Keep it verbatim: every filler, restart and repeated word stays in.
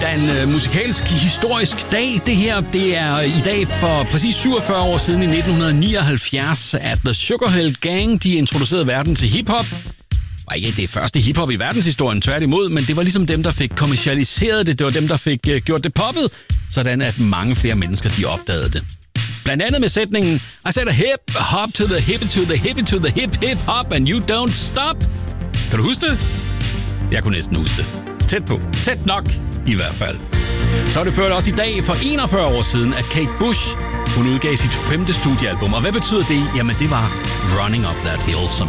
er en øh, musikalsk historisk dag. Det her, det er i dag for præcis syvogfyrre år siden i nitten nioghalvfjerds, at The Sugar Hill Gang, de introducerede verden til hiphop. Det var ikke det første hiphop i verdenshistorien, tværtimod, men det var ligesom dem, der fik kommercialiseret det. Det var dem, der fik uh, gjort det poppet, sådan at mange flere mennesker, de opdagede det. Blandt andet med sætningen, I said a hip hop to the hippie to the hippie to the hip hip hop and you don't stop. Kan du huske det? Jeg kunne næsten huske det. Tæt på. Tæt nok, i hvert fald. Så er det ført også i dag for enogfyrre år siden, at Kate Bush, hun udgav sit femte studiealbum. Og hvad betyder det? Jamen, det var Running Up That Hill, som